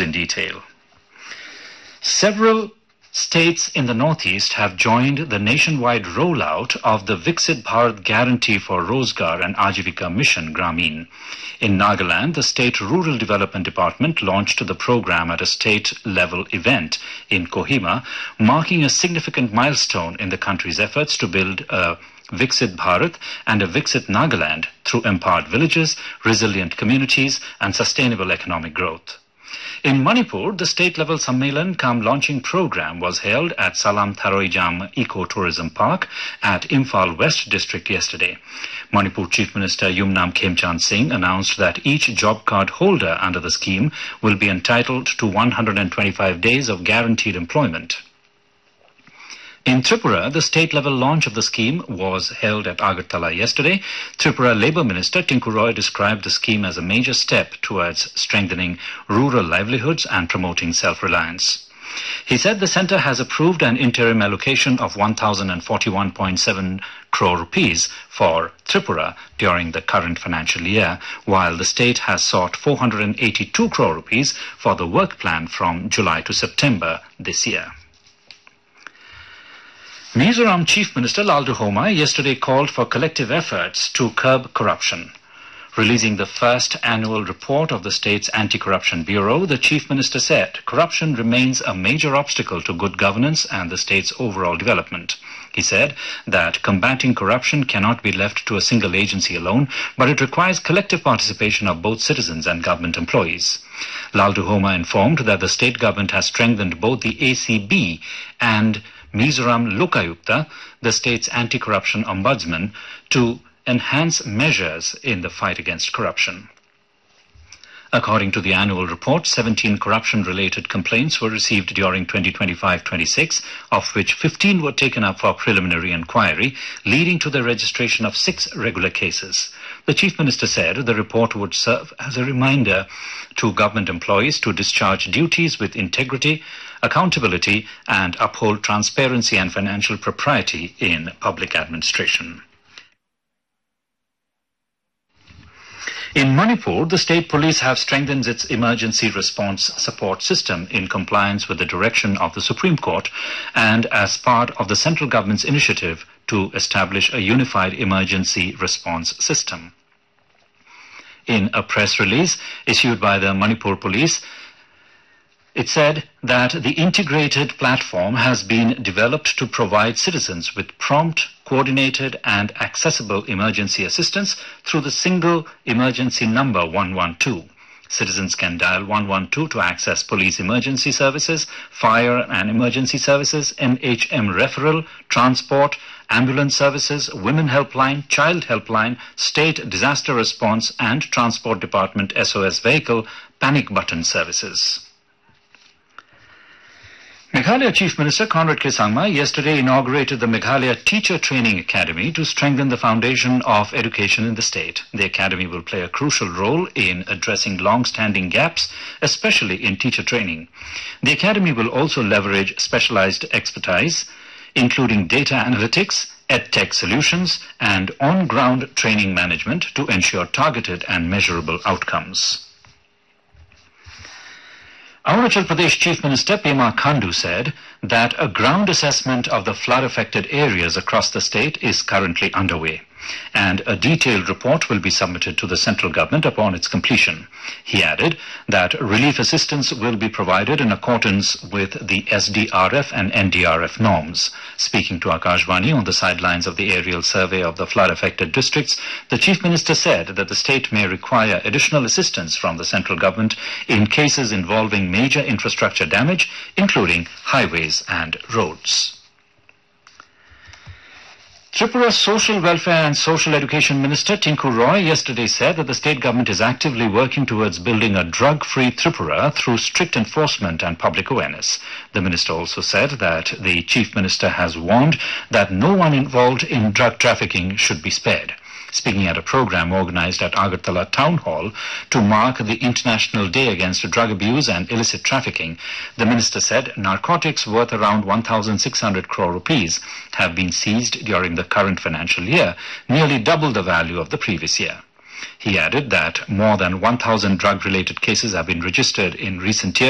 in detail. Several states in the Northeast have joined the nationwide rollout of the Viksit Bharat Guarantee for Rozgar and Ajivika Mission Grameen. In Nagaland, the State Rural Development Department launched the program at a state-level event in Kohima, marking a significant milestone in the country's efforts to build a Viksit Bharat and a Viksit Nagaland through empowered villages, resilient communities, and sustainable economic growth. In Manipur, the state-level Sammelan cum launching program was held at Salam Tharoijam Eco-Tourism Park at Imphal West District yesterday. Manipur Chief Minister Yumnam Khemchand Singh announced that each job card holder under the scheme will be entitled to 125 days of guaranteed employment. In Tripura, the state-level launch of the scheme was held at Agartala yesterday. Tripura Labour Minister Tinku Roy described the scheme as a major step towards strengthening rural livelihoods and promoting self-reliance. He said the centre has approved an interim allocation of 1,041.7 crore rupees for Tripura during the current financial year, while the state has sought 482 crore rupees for the work plan from July to September this year. Mizoram Chief Minister Lalduhoma yesterday called for collective efforts to curb corruption. Releasing the first annual report of the state's Anti-Corruption Bureau, the Chief Minister said corruption remains a major obstacle to good governance and the state's overall development. He said that combating corruption cannot be left to a single agency alone, but it requires collective participation of both citizens and government employees. Lalduhoma informed that the state government has strengthened both the ACB and Mizoram Lokayukta, the state's anti-corruption ombudsman, to enhance measures in the fight against corruption. According to the annual report, 17 corruption-related complaints were received during 2025-26, of which 15 were taken up for preliminary inquiry, leading to the registration of 6 regular cases. The Chief Minister said the report would serve as a reminder to government employees to discharge duties with integrity, accountability, and uphold transparency and financial propriety in public administration. In Manipur, the state police have strengthened its emergency response support system in compliance with the direction of the Supreme Court and as part of the central government's initiative to establish a unified emergency response system. In a press release issued by the Manipur Police, it said that the integrated platform has been developed to provide citizens with prompt, coordinated and accessible emergency assistance through the single emergency number 112. Citizens can dial 112 to access police emergency services, fire and emergency services, MHM referral, transport, ambulance services, women helpline, child helpline, state disaster response and transport department SOS vehicle, panic button services. Meghalaya Chief Minister Conrad K. Sangma yesterday inaugurated the Meghalaya Teacher Training Academy to strengthen the foundation of education in the state. The academy will play a crucial role in addressing long-standing gaps, especially in teacher training. The academy will also leverage specialized expertise, including data analytics, EdTech solutions, and on-ground training management to ensure targeted and measurable outcomes. Arunachal Pradesh Chief Minister Pema Khandu said that a ground assessment of the flood-affected areas across the state is currently underway, and a detailed report will be submitted to the central government upon its completion. He added that relief assistance will be provided in accordance with the SDRF and NDRF norms. Speaking to Akashvani on the sidelines of the aerial survey of the flood-affected districts, the Chief Minister said that the state may require additional assistance from the central government in cases involving major infrastructure damage, including highways and roads. Tripura's Social Welfare and Social Education Minister Tinku Roy yesterday said that the state government is actively working towards building a drug-free Tripura through strict enforcement and public awareness. The minister also said that the Chief Minister has warned that no one involved in drug trafficking should be spared. Speaking at a program organized at Agartala Town Hall to mark the International Day Against Drug Abuse and Illicit Trafficking, the minister said narcotics worth around 1,600 crore rupees have been seized during the current financial year, nearly double the value of the previous year. He added that more than 1,000 drug-related cases have been registered in recent years.